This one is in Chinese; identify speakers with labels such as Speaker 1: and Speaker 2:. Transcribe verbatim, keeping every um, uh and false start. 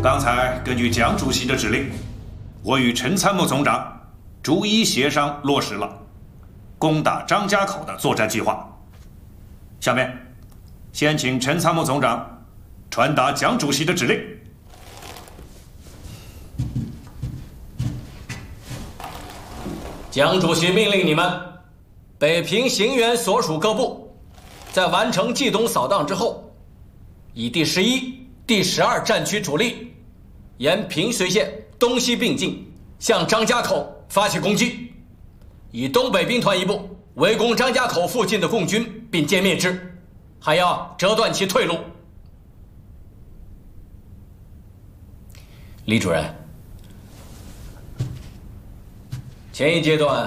Speaker 1: 刚才根据蒋主席的指令，我与陈参谋总长逐一协商落实了攻打张家口的作战计划。下面，先请陈参谋总长传达蒋主席的指令。
Speaker 2: 蒋主席命令你们，北平行辕所属各部，在完成冀东扫荡之后，以第十一、第十二战区主力，沿平绥线东西并进，向张家口发起攻击，以东北兵团一部围攻张家口附近的共军，并歼灭之，还要折断其退路。李主任，前一阶段